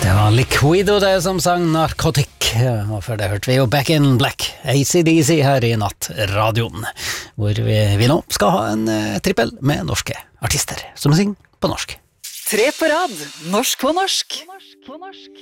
Det var Liquido det som sang Narcotic, og før det hørte vi jo Back in Black, AC/DC her i Nattradioen, hvor vi nå skal ha en trippel med norske artister som synger på norsk. 3 på rad, norsk på norsk.